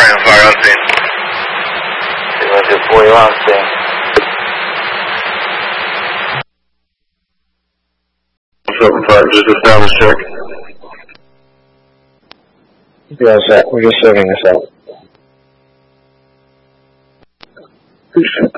Triangle Fire on scene. 241 on scene. 75, just establish check. Yeah, Zach, we're just setting this up.